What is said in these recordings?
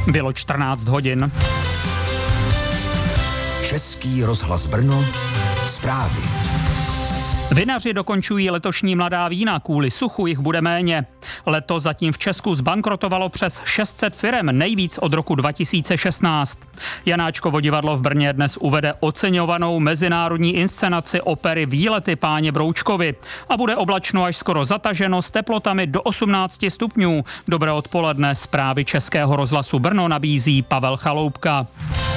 Bylo 14 hodin. Český rozhlas Brno, zprávy. Vinaři dokončují letošní mladá vína, kvůli suchu jich bude méně. Letos zatím v Česku zbankrotovalo přes 600 firem, nejvíc od roku 2016. Janáčkovo divadlo v Brně dnes uvede oceňovanou mezinárodní inscenaci opery Výlety páně Broučkovi a bude oblačno až skoro zataženo s teplotami do 18 stupňů. Dobré odpoledne, zprávy Českého rozhlasu Brno nabízí Pavel Chaloupka.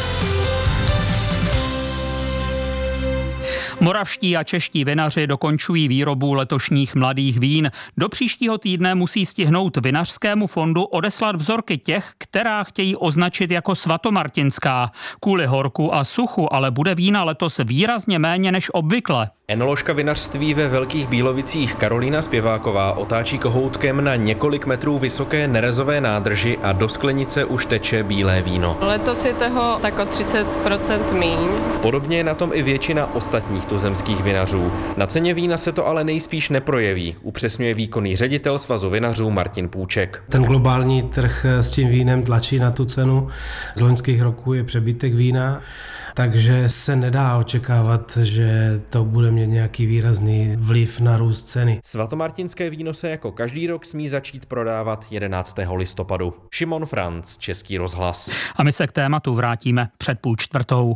Moravští a čeští vinaři dokončují výrobu letošních mladých vín. Do příštího týdne musí stihnout vinařskému fondu odeslat vzorky těch, která chtějí označit jako svatomartinská. Kvůli horku a suchu ale bude vína letos výrazně méně než obvykle. Enoložka vinařství ve Velkých Bílovicích Karolína Zpěváková otáčí kohoutkem na několik metrů vysoké nerezové nádrži a do sklenice už teče bílé víno. Letos je toho tak o 30% míň. Podobně je na tom i většina ostatních tuzemských vinařů. Na ceně vína se to ale nejspíš neprojeví, upřesňuje výkonný ředitel Svazu vinařů Martin Půček. Ten globální trh s tím vínem tlačí na tu cenu. Z loňských roků je přebytek vína, takže se nedá očekávat, že to bude mít nějaký výrazný vliv na růst ceny. Svatomartinské víno se jako každý rok smí začít prodávat 11. listopadu. Šimon Franc, Český rozhlas. A my se k tématu vrátíme před 3:30.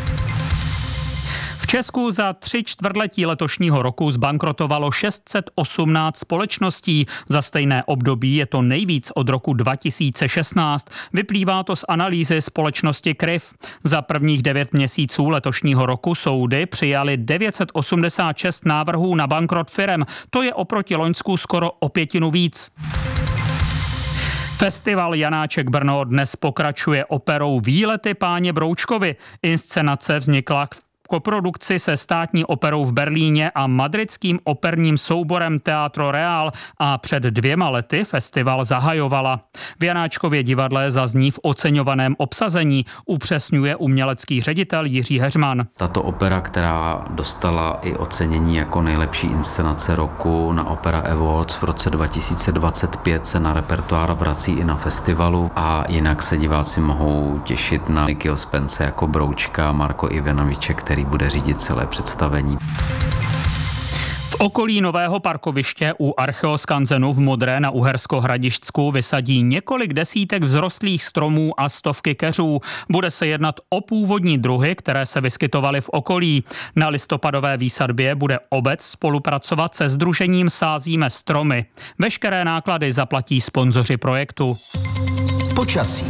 V Česku za 3 čtvrtletí letošního roku zbankrotovalo 618 společností. Za stejné období je to nejvíc od roku 2016. Vyplývá to z analýzy společnosti KRIV. Za prvních 9 měsíců letošního roku soudy přijali 986 návrhů na bankrot firem. To je oproti loňsku skoro o 1/5 víc. Festival Janáček Brno dnes pokračuje operou Výlety páně Broučkovi. Inscenace vznikla v koprodukci se Státní operou v Berlíně a madridským operním souborem Teatro Real a před 2 lety festival zahajovala. V Janáčkově divadle zazní v oceňovaném obsazení, upřesňuje umělecký ředitel Jiří Heřman. Tato opera, která dostala i ocenění jako nejlepší inscenace roku na Opera Awards v roce 2025, se na repertoár vrací i na festivalu a jinak se diváci mohou těšit na Nickyho Spence jako Broučka, Marko Ivanoviče, který bude řídit celé představení. V okolí nového parkoviště u Archeoskanzenu v Modré na Uhersko-Hradišťsku vysadí několik desítek vzrostlých stromů a stovky keřů. Bude se jednat o původní druhy, které se vyskytovaly v okolí. Na listopadové výsadbě bude obec spolupracovat se sdružením Sázíme stromy. Veškeré náklady zaplatí sponzoři projektu. Počasí.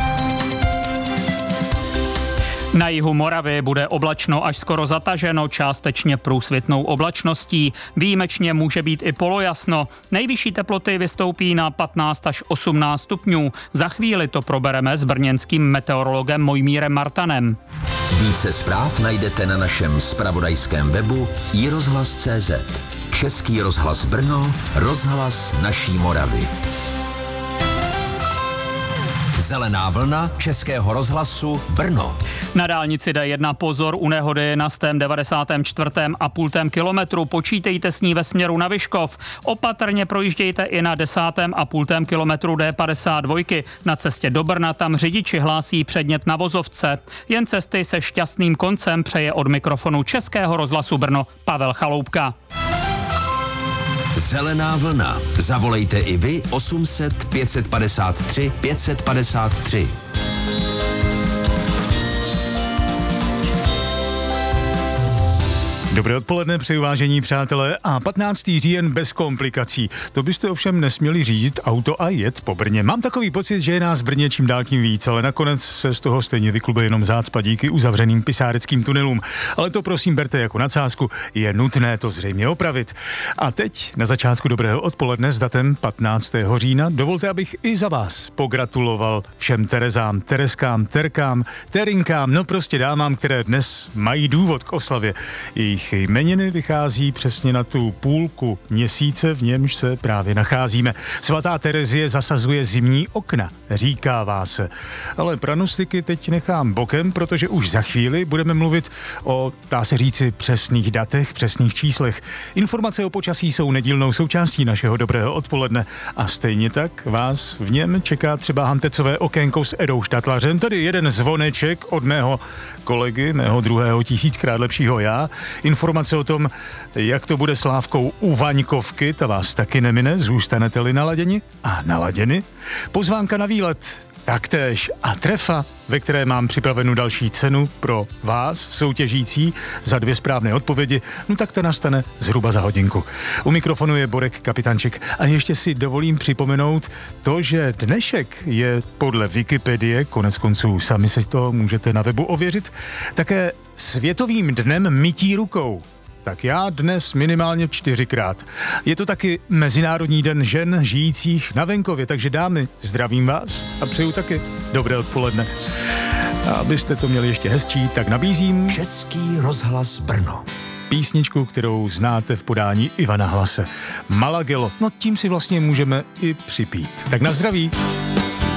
Na jihu Moravy bude oblačno až skoro zataženo, částečně průsvitnou oblačností. Výjimečně může být i polojasno. Nejvyšší teploty vystoupí na 15 až 18 stupňů. Za chvíli to probereme s brněnským meteorologem Mojmírem Martanem. Více zpráv najdete na našem zpravodajském webu iRozhlas.cz. Český rozhlas Brno, rozhlas naší Moravy. Zelená vlna Českého rozhlasu Brno. Na dálnici D1 pozor u nehody na 94,5 kilometru. Počítejte s ní ve směru na Vyškov. Opatrně projíždějte i na 10,5 kilometru D52. Na cestě do Brna tam řidiči hlásí přednět na vozovce. Jen cesty se šťastným koncem přeje od mikrofonu Českého rozhlasu Brno Pavel Chaloupka. Zelená vlna. Zavolejte i vy 800 553 553. Dobré odpoledne, přeji vážení přátelé, a 15. říjen bez komplikací. To byste ovšem nesměli řídit auto a jet po Brně. Mám takový pocit, že je nás v Brně čím dál tím víc, ale nakonec se z toho stejně vyklube jenom zácpa díky uzavřeným pisáreckým tunelům. Ale to prosím berte jako nadsázku, je nutné to zřejmě opravit. A teď na začátku dobrého odpoledne s datem 15. října dovolte, abych i za vás pogratuloval všem Terezám, Tereskám, Terkám, Terinkám, no prostě dámám, které dnes mají důvod k oslavě. Jejich jmeniny vychází přesně na tu půlku měsíce, v němž se právě nacházíme. Svatá Terezie zasazuje zimní okna, říkává se. Ale pranostiky teď nechám bokem, protože už za chvíli budeme mluvit o, dá se říci, přesných datech, přesných číslech. Informace o počasí jsou nedílnou součástí našeho dobrého odpoledne a stejně tak vás v něm čeká třeba Hantecové okénko s Edou Štatlařem, tady jeden zvoneček od mého kolegy, mého druhého 1000krát lepšího já. Informace o tom, jak to bude s lávkou u Vaňkovky, ta vás taky nemine, zůstanete-li naladěni a naladěni. Pozvánka na výlet taktéž a trefa, ve které mám připravenou další cenu pro vás, soutěžící, za 2 správné odpovědi, no tak ta nastane zhruba za hodinku. U mikrofonu je Borek Kapitanček a ještě si dovolím připomenout to, že dnešek je podle Wikipedie, konec konců sami si to můžete na webu ověřit, také Světovým dnem mytí rukou. Tak já dnes minimálně 4krát. Je to taky Mezinárodní den žen žijících na venkově, takže dámy, zdravím vás a přeju taky dobré odpoledne. A abyste to měli ještě hezčí, tak nabízím Český rozhlas Brno. písničku, kterou znáte v podání Ivana Hlase. Malagelo, no tím si vlastně můžeme i připít. Tak na zdraví.